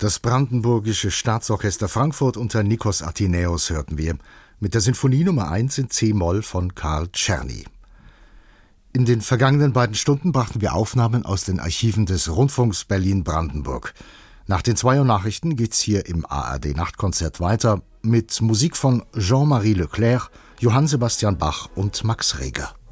Das Brandenburgische Staatsorchester Frankfurt unter Nikos Athenäus hörten wir mit der Sinfonie Nummer 1 in C-Moll von Karl Czerny. In den vergangenen beiden Stunden brachten wir Aufnahmen aus den Archiven des Rundfunks Berlin-Brandenburg. Nach den 2 Uhr Nachrichten geht's hier im ARD-Nachtkonzert weiter mit Musik von Jean-Marie Leclerc, Johann Sebastian Bach und Max Reger.